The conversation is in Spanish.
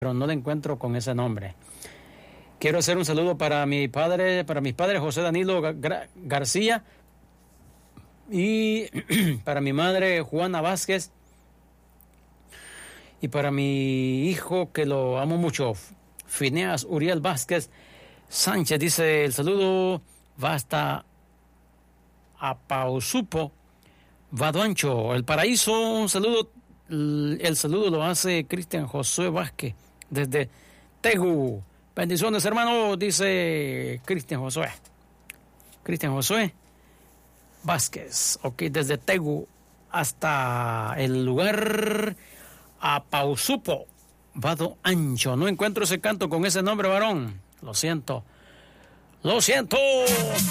pero no la encuentro con ese nombre. Quiero hacer un saludo para mi padre, para mis padres José Danilo García y para mi madre Juana Vázquez y para mi hijo que lo amo mucho, Fineas Uriel Vázquez Sánchez. Dice el saludo va hasta Apausupo, Vaduancho, El Paraíso. Un saludo, el saludo lo hace Cristian Josué Vázquez desde Tegu. Bendiciones, hermano, dice Cristian Josué Vázquez, ok, desde Tegu hasta el lugar Apausupo, Vado Ancho. No encuentro ese canto con ese nombre, varón. Lo siento.